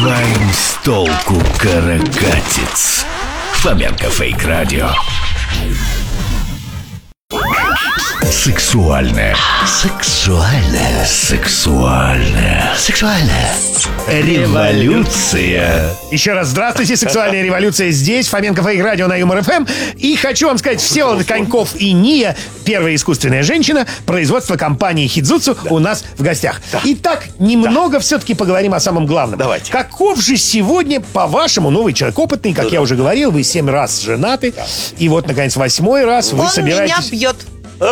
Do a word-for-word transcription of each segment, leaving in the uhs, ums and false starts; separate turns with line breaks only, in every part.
Сбиваем с толку каракатиц. Фоменко Фейк Радио. Сексуальная. Сексуальная. Сексуальная. Сексуальная. Революция.
Еще раз здравствуйте, сексуальная революция здесь, Фоменко Фейк Радио на Юмор ФМ. И хочу вам сказать, Всеволод Коньков и Ния, первая искусственная женщина, производство компании Хидзуцу, да. у нас в гостях. Да. Итак, немного да. все-таки поговорим о самом главном.
Давайте.
Каков же сегодня, по-вашему, новый человек опытный, как да, я да. уже говорил, вы семь раз женаты, да. и вот, наконец, восьмой раз вы
Он
собираетесь...
меня бьет.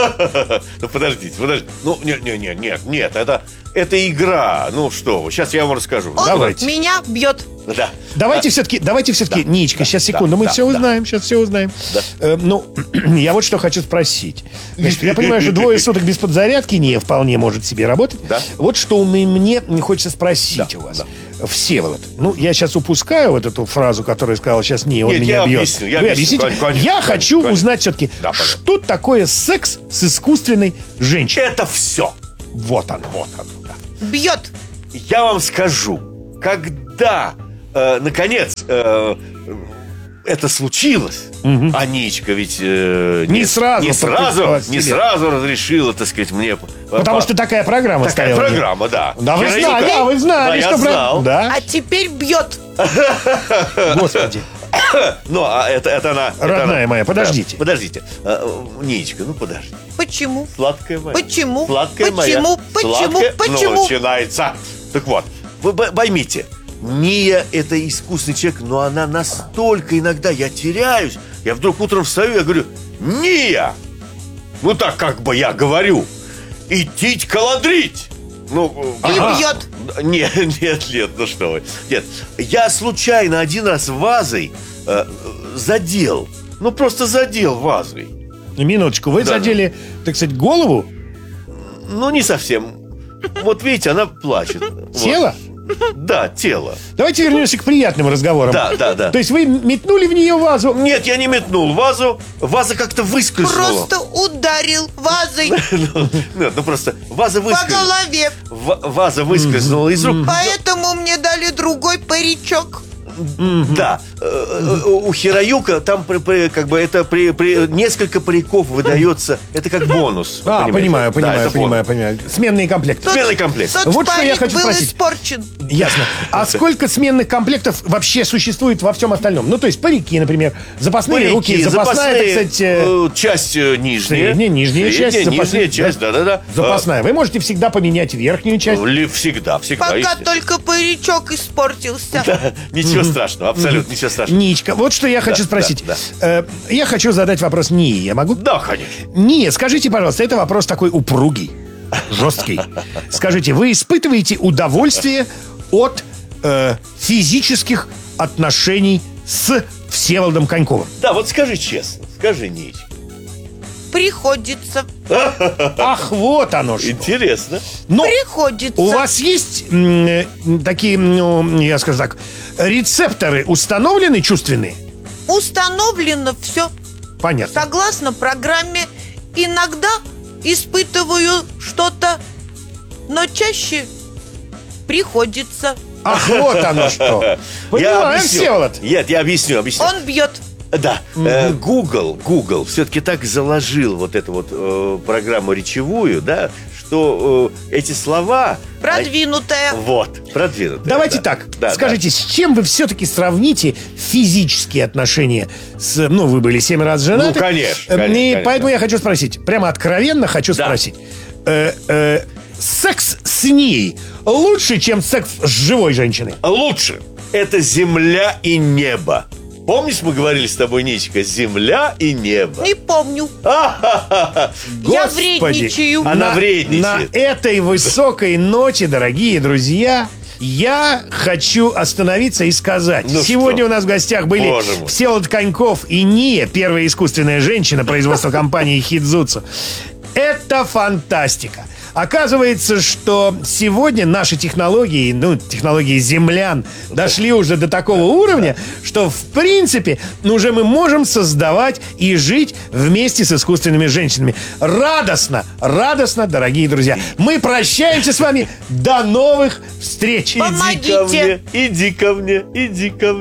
Ну, подождите, подождите. Ну, нет, нет, нет, нет, нет, это, это игра. Ну, что вы, сейчас я вам расскажу.
Он
Давайте.
меня бьет.
Да.
Давайте
да.
все-таки, давайте все-таки,
да.
Ничка,
да.
сейчас, секунду,
да.
мы
да.
все
да.
узнаем, сейчас все узнаем.
Да.
Э, ну, я вот что хочу спросить. Значит, я понимаю, что двое суток без подзарядки не вполне может себе работать.
Да.
Вот что мне хочется спросить
да.
у вас.
Да.
Всеволод, ну, я сейчас упускаю вот эту фразу, которую сказал сейчас не, он
Нет,
меня
я
бьет.
Объясню, я
Вы
объясню,
объясните?
конечно,
я
конечно,
хочу
конечно.
узнать все-таки,
Да,
что такое секс с искусственной женщиной.
Это все.
Вот оно.
Вот оно, да.
Бьет.
Я вам скажу, когда, э, наконец, э, это случилось, угу. Аничка ведь э,
не, не сразу,
не сразу, не сразу разрешила, так сказать, мне.
Потому по... что такая программа
такая
стояла.
программа, да.
Да, вы
Героинка...
знали, да, вы знали,
да,
что
я знал.
Да.
А теперь бьет.
Господи.
Ну, а это, это она...
Родная
это она,
моя, подождите.
Да, подождите. А, Ничка, ну подожди.
Почему?
Сладкая моя.
Почему?
Сладкая
Почему?
моя.
Почему?
Сладкая...
Почему?
Ну, начинается. Так вот, вы поймите, Ния — это искусный человек, но она настолько иногда, я теряюсь. Я вдруг утром встаю, я говорю: Ния! Ну так как бы я говорю. Идти каладрить. Ну,
Или
ага.
бьет.
Нет, нет, нет, ну что вы. Нет, я случайно один раз вазой э, задел. Ну, просто задел вазой.
Минуточку, вы
да,
задели, да. так сказать, голову?
Ну, не совсем. Вот видите, она плачет.
Тело?
Вот. Да, тело.
Давайте вернемся к приятным разговорам.
Да, да, да.
То есть вы метнули в нее вазу?
Нет, я не метнул вазу. Ваза как-то выскользнула.
Просто ударил вазой.
Ну, просто ваза выскользнула.
По голове.
Ваза выскользнула из рук.
Поэтому мне дали другой паричок.
Да, у Хироюка там как бы это при, при несколько париков выдается, это как бонус.
А, понимаю, понимаю,
да,
понимаю, понимаю. Сменные комплекты.
Тот,
Сменный комплект.
Тот
вот что я хочу
был
спросить.
испорчен.
Ясно. А сколько сменных комплектов вообще существует во всем остальном? Ну, то есть парики, например, запасные
Парики,
руки, запасная,
запасные,
так сказать...
часть нижняя.
Средняя, нижняя
Средняя,
часть.
нижняя
запасная,
часть, да-да-да.
Запасная. Вы можете всегда поменять верхнюю часть.
Всегда, всегда.
Пока только паричок испортился.
Да, ничего страшного, абсолютно ничего страшного.
Ничка, вот что я хочу
да,
спросить.
Да,
да. Э, я хочу задать вопрос Нии. Я могу?
Да, конечно.
Ния, скажите, пожалуйста, это вопрос такой упругий, жесткий. Скажите, вы испытываете удовольствие от э, физических отношений с Всеволодом Коньковым?
Да, вот скажи честно, скажи, Нич.
Приходится.
Ах, вот оно что.
Интересно.
Но
Приходится.
у вас есть м, такие, ну, я скажу так, рецепторы установлены чувственные?
Установлено все.
Понятно.
Согласно программе. Иногда испытываю что-то, но чаще приходится.
Ах, вот оно что. Понимаем, Всеволод?
Нет, я объясню, объясню.
Он бьет.
Да, mm-hmm. э, Google, Google все-таки так заложил вот эту вот э, программу речевую, да, что э, эти слова...
Продвинутая.
А, вот, продвинутая.
Давайте
да.
так,
да,
скажите,
да.
с чем вы все-таки сравните физические отношения с... Ну, вы были семь раз женаты.
Ну, конечно,
И
конечно, конечно.
поэтому я хочу спросить, прямо откровенно хочу
да.
спросить. Э, э, секс с ней лучше, чем секс с живой женщиной?
Лучше. Это земля и небо. Помнишь, мы говорили с тобой, Ничка, земля и небо?
Не помню.
Господи,
Я вредничаю.
Она
на,
вредничает.
На этой высокой ноте, дорогие друзья, я хочу остановиться и сказать.
Ну
Сегодня
что?
у нас в гостях были Всеволод Коньков и Ния, первая искусственная женщина производства компании Хидзуцу. Это фантастика. Оказывается, что сегодня наши технологии, ну, технологии землян, дошли уже до такого уровня, что, в принципе, ну, уже мы можем создавать и жить вместе с искусственными женщинами. Радостно, радостно, дорогие друзья. Мы прощаемся с вами. До новых встреч.
Помогите.
Иди ко мне, иди ко мне, иди ко мне.